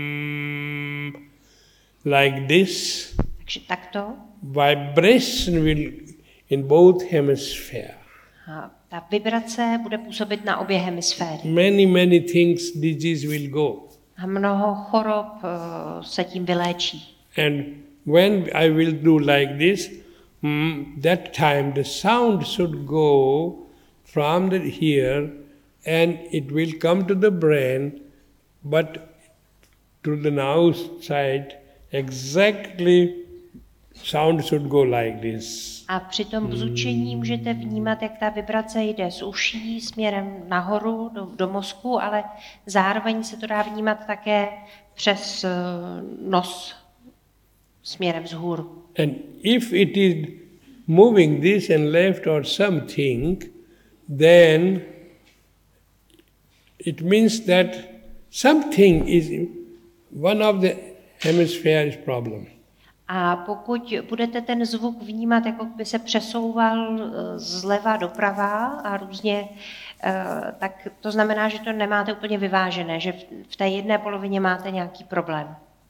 like this. Takže takto. Vibration will in both hemispheres. A ta vibrace bude působit na obě hemisféry. Many things, disease will go. A mnoho chorob se tím vyléčí. And when I will do like this, that time the sound should go from the here and it will come to the brain, but to the now side, exactly sound should go like this. A při tom bzučení můžete vnímat, jak ta vibrace jde z uší směrem nahoru do mozku, ale zároveň se to dá vnímat také přes nos směrem vzhůru. And if it is moving this and left or something, then it means that something is one of the hemispheres problem. A pokud budete ten zvuk vnímat, jako by se přesouval zleva doprava a různě, tak to znamená, že to nemáte úplně vyvážené, že v té jedné polovině máte nějaký problém.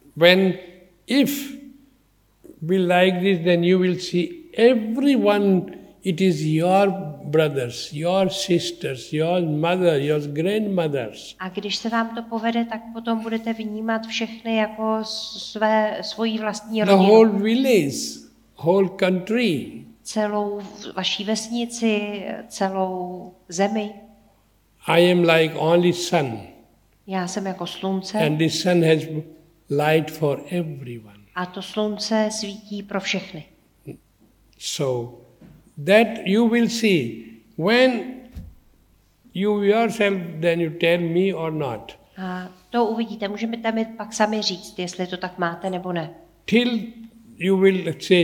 If we like this, then you will see everyone, it is your brothers, your sisters, your mother, your grandmothers. A když se vám to povede, tak potom budete vnímat všechny jako svoji vlastní rodinu. The whole village, whole country. Celou vaší vesnici, celou zemi. I am like only sun. Já jsem jako slunce. And the sun has light for everyone. A to slunce svítí pro všechny. So that you will see when you yourself then you tell me or not. A to uvidíte, můžete mi pak sami říct, jestli to tak máte nebo ne. Till you will say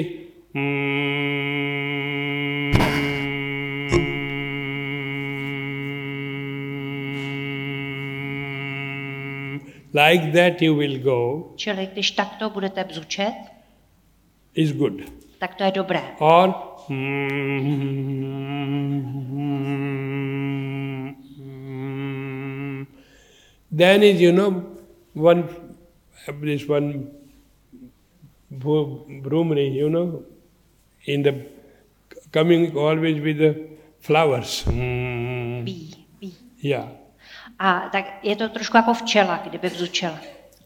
like that you will go. Čili když takto budete bzučet, is good. Tak to je dobré. Or then is this one Brumri, in the coming always with the flowers. Bee. Yeah. A tak je to trošku jako včela, kdyby bzučela.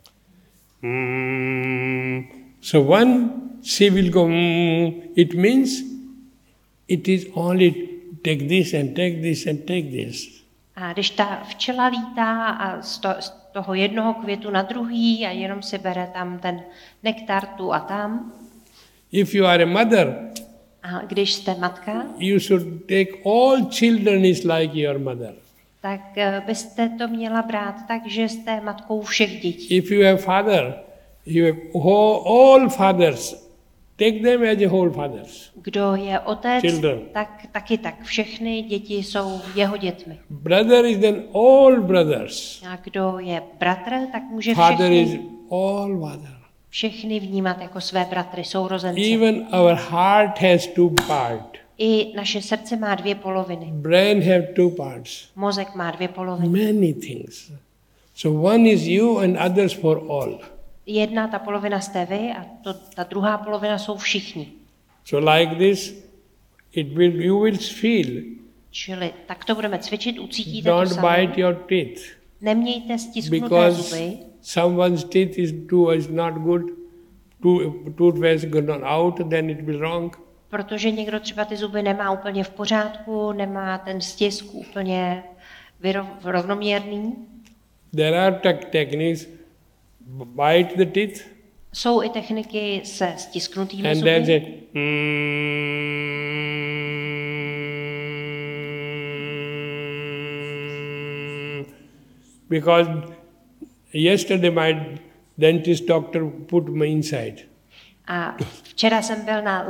So one she will go, it means it is only take this and take this and take this. A když ta včela lítá a z toho jednoho květu na druhý a jenom si bere tam ten nektar tu a tam. If you are a mother, a když jste matka, you should take all children is like your mother. Tak byste to měla brát tak, že jste matkou všech dětí. If you have father, you have all fathers. Take them as a whole fathers. Kdo je otec, Children. tak taky tak. Všechny děti jsou jeho dětmi. Brother is then all brothers. A kdo je bratr, tak může Father is all father. všechny vnímat jako své bratry, sourozence. Even our heart has two parts. I naše srdce má dvě poloviny. Brain have two parts. Mozek má dvě poloviny. Many things. So one is you and others for all. Jedna, ta polovina jste vy a ta druhá polovina jsou všichni. So like this, you will feel. Čili tak to budeme cvičit, ucítíte Don't to sami. bite your teeth. Nemějte stisknuté Because zuby. someone's teeth is not good. Toothpaste gone out, then it will wrong. Protože někdo třeba ty zuby nemá úplně v pořádku, nemá ten stisk úplně rovnoměrný. There are techniques. Bite the teeth. Jsou i techniky se stisknutými and zuby. then say, because yesterday my dentist doctor put me inside. A včera jsem byl na